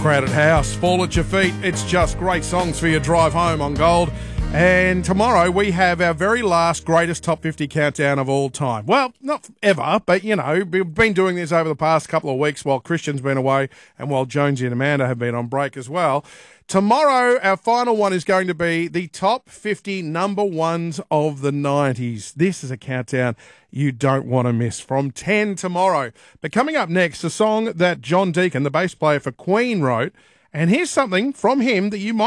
Crowded House, Fall at Your Feet. It's just great songs for your drive home on Gold. And tomorrow we have our very last greatest top 50 countdown of all time. Well, not ever, but, you know, we've been doing this over the past couple of weeks while Christian's been away and while Jonesy and Amanda have been on break as well. Tomorrow, our final one is going to be the top 50 number ones of the 90s. This is a countdown you don't want to miss from 10 tomorrow. But coming up next, a song that John Deacon, the bass player for Queen, wrote. And here's something from him that you might